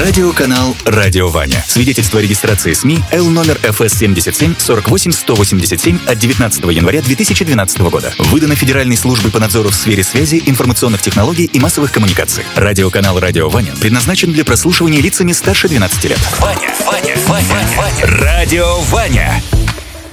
Радиоканал «Радио Ваня». Свидетельство о регистрации СМИ Л номер ФС 77 48 187 от 19 января 2012 года. Выдано Федеральной службой по надзору в сфере связи, информационных технологий и массовых коммуникаций. Радиоканал «Радио Ваня» предназначен для прослушивания лицами старше 12 лет. Ваня. Радио Ваня.